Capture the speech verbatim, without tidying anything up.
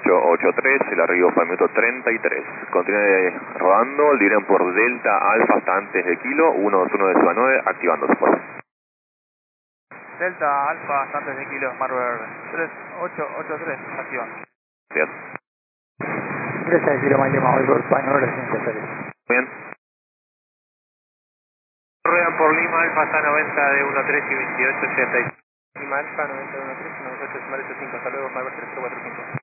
ocho ocho tres, el arribo para el minuto treinta y tres. Continúe rodando, liberen por Delta Alfa hasta antes de kilo, uno dos uno décima nueve, activándose por favor. Delta Alfa hasta antes de kilo, Marver tres ocho ocho tres, activa. Gracias. tres a kilo Mike Lima, voy por España, ciento tres. Bien. Ruedan por Lima Alfa hasta noventa de uno tres y veintiocho ochenta y seis. Lima Alfa noventa de uno tres y noventa y ocho cinco, hasta luego, Marver tres cuatro cinco.